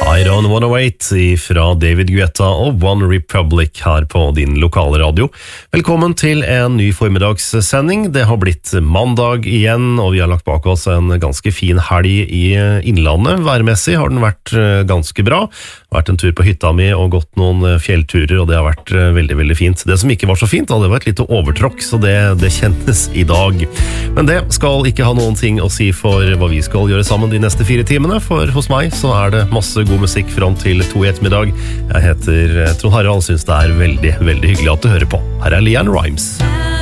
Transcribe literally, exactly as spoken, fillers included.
I don't wanna wait fra David Guetta og One Republic her på din lokale radio. Velkommen til en ny formiddagssending. Det har blitt mandag igjen, og vi har lagt bak oss en ganske fin helg i innlandet. Værmessig har den vært ganske bra. Vært en tur på hytta mi og gått noen fjellturer, og det har vært veldig, veldig fint. Det som ikke var så fint, da, det var et lite overtråkk, så det, det kjennes i dag. Men det skal ikke ha noen ting å si for hva vi skal gjøre sammen de neste fire timene, for hos meg så er det masse god musikk fram til to i ettermiddag. Jeg heter Trond Harald, synes det er veldig, veldig hyggelig at du hører på. Her er Leanne Rimes.